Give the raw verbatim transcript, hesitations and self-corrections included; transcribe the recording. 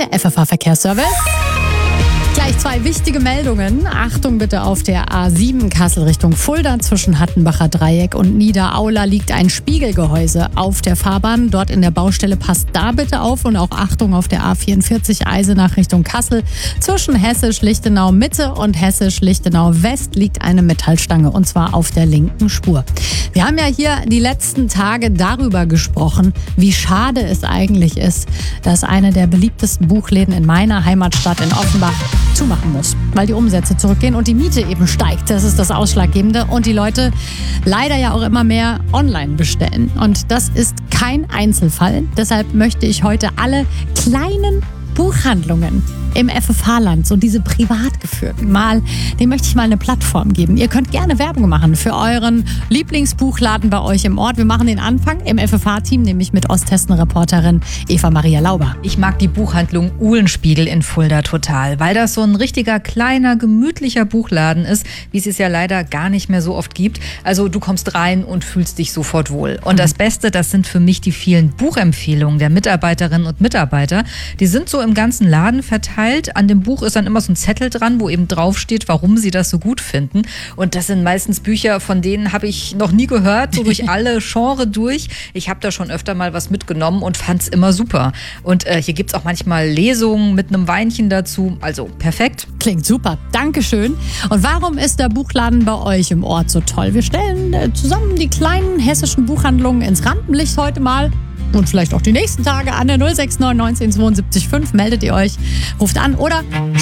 der F F H-Verkehrsservice. Gleich zwei wichtige Meldungen. Achtung bitte, auf der A sieben Kassel Richtung Fulda zwischen Hattenbacher Dreieck und Niederaula liegt ein Spiegelgehäuse auf der Fahrbahn. Dort in der Baustelle, passt da bitte auf. Und auch Achtung auf der A vierundvierzig Eisenach Richtung Kassel. Zwischen Hessisch-Lichtenau Mitte und Hessisch-Lichtenau West liegt eine Metallstange, und zwar auf der linken Spur. Wir haben ja hier die letzten Tage darüber gesprochen, wie schade es eigentlich ist, dass eine der beliebtesten Buchläden in meiner Heimatstadt in Offenbach zumachen muss, weil die Umsätze zurückgehen und die Miete eben steigt. Das ist das Ausschlaggebende. Und die Leute leider ja auch immer mehr online bestellen. Und das ist kein Einzelfall. Deshalb möchte ich heute alle kleinen Buchhandlungen im F F H-Land, so diese privat geführten, mal, dem möchte ich mal eine Plattform geben. Ihr könnt gerne Werbung machen für euren Lieblingsbuchladen bei euch im Ort. Wir machen den Anfang im F F H-Team, nämlich mit Osthessen-Reporterin Eva Maria Lauber. Ich mag die Buchhandlung Uhlenspiegel in Fulda total, weil das so ein richtiger, kleiner, gemütlicher Buchladen ist, wie es es ja leider gar nicht mehr so oft gibt. Also du kommst rein und fühlst dich sofort wohl. Und das Beste, das sind für mich die vielen Buchempfehlungen der Mitarbeiterinnen und Mitarbeiter. Die sind so im ganzen Laden verteilt. An dem Buch ist dann immer so ein Zettel dran, wo eben draufsteht, warum sie das so gut finden. Und das sind meistens Bücher, von denen habe ich noch nie gehört, so durch alle Genre durch. Ich habe da schon öfter mal was mitgenommen und fand es immer super. Und äh, hier gibt es auch manchmal Lesungen mit einem Weinchen dazu. Also perfekt. Klingt super. Dankeschön. Und warum ist der Buchladen bei euch im Ort so toll? Wir stellen äh, zusammen die kleinen hessischen Buchhandlungen ins Rampenlicht heute mal. Und vielleicht auch die nächsten Tage an der null sechs neun neunzehn zweiundsiebzig fünf meldet ihr euch, ruft an oder